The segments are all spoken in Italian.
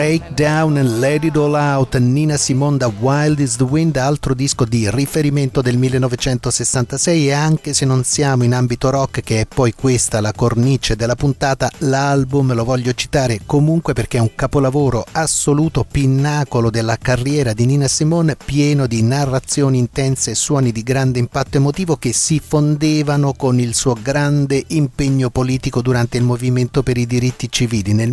Breakdown and Let It All Out, Nina Simone da Wild is the Wind, altro disco di riferimento del 1966, e anche se non siamo in ambito rock, che è poi questa la cornice della puntata, l'album lo voglio citare comunque perché è un capolavoro assoluto, pinnacolo della carriera di Nina Simone, pieno di narrazioni intense e suoni di grande impatto emotivo che si fondevano con il suo grande impegno politico durante il movimento per i diritti civili. Nel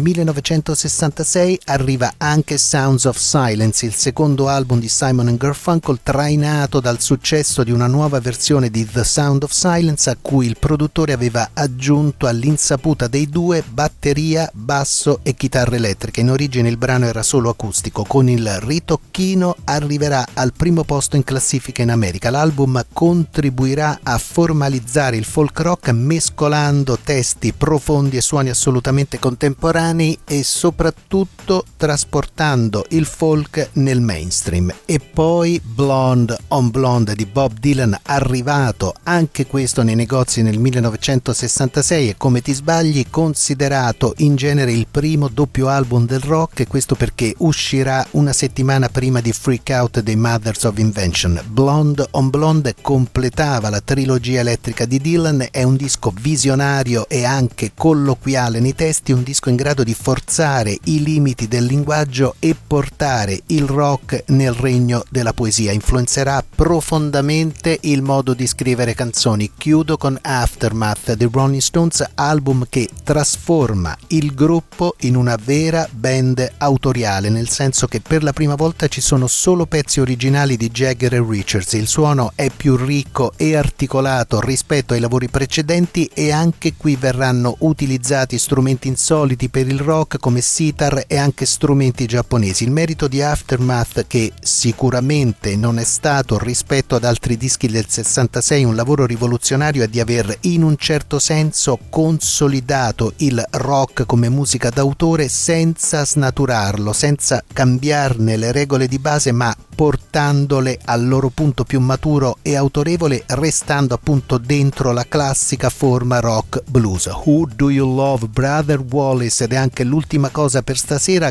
1966 arriva anche Sounds of Silence, il secondo album di Simon & Garfunkel, trainato dal successo di una nuova versione di The Sound of Silence, a cui il produttore aveva aggiunto all'insaputa dei due batteria, basso e chitarra elettrica. In origine il brano era solo acustico, con il ritocchino arriverà al primo posto in classifica in America. L'album contribuirà a formalizzare il folk rock mescolando testi profondi e suoni assolutamente contemporanei e soprattutto trasportando il folk nel mainstream. E poi Blonde on Blonde di Bob Dylan, arrivato anche questo nei negozi nel 1966 e, come ti sbagli, considerato in genere il primo doppio album del rock, e questo perché uscirà una settimana prima di Freak Out dei Mothers of Invention. Blonde on Blonde completava la trilogia elettrica di Dylan, è un disco visionario e anche colloquiale nei testi, un disco in grado di forzare i limiti del linguaggio e portare il rock nel regno della poesia. Influenzerà profondamente il modo di scrivere canzoni. Chiudo con Aftermath dei Rolling Stones, album che trasforma il gruppo in una vera band autoriale, nel senso che per la prima volta ci sono solo pezzi originali di Jagger e Richards. Il suono è più ricco e articolato rispetto ai lavori precedenti, e anche qui verranno utilizzati strumenti insoliti per il rock come sitar e anche strumenti giapponesi. Il merito di Aftermath, che sicuramente non è stato rispetto ad altri dischi del 66 un lavoro rivoluzionario, è di aver in un certo senso consolidato il rock come musica d'autore senza snaturarlo, senza cambiarne le regole di base, ma portandole al loro punto più maturo e autorevole, restando appunto dentro la classica forma rock blues. Who Do You Love, Brother Wallace, ed è anche l'ultima cosa per stasera.